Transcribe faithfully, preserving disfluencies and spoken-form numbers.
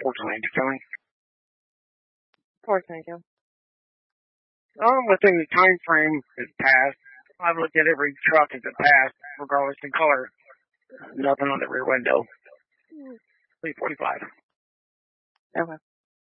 unfortunately, determined. Poor Tango. Um, within the time frame that's passed, I've looked at every truck as it passed, regardless of color. Nothing on the rear window. three forty-five. Okay.